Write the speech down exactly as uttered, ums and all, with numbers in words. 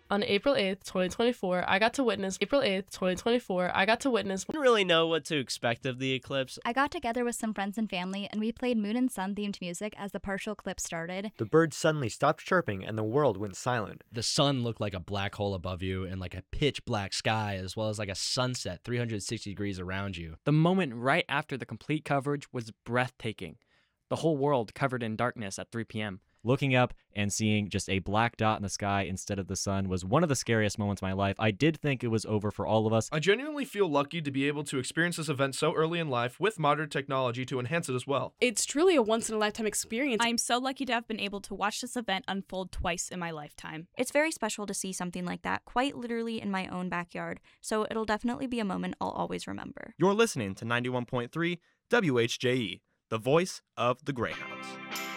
On April eighth, twenty twenty-four, I got to witness April eighth, twenty twenty-four, I got to witness Didn't really know what to expect of the eclipse. I got together with some friends and family, and we played moon and sun themed music as the partial eclipse started. The birds suddenly stopped chirping and the world went silent. The sun looked like a black hole above you and like a pitch black sky, as well as like a sunset three hundred sixty degrees around you. The moment right after the complete coverage was breathtaking. The whole world covered in darkness at three p.m. Looking up and seeing just a black dot in the sky instead of the sun was one of the scariest moments of my life. I did think it was over for all of us. I genuinely feel lucky to be able to experience this event so early in life with modern technology to enhance it as well. It's truly a once-in-a-lifetime experience. I'm so lucky to have been able to watch this event unfold twice in my lifetime. It's very special to see something like that quite literally in my own backyard, so it'll definitely be a moment I'll always remember. You're listening to ninety-one point three W H J E, the voice of the Greyhounds.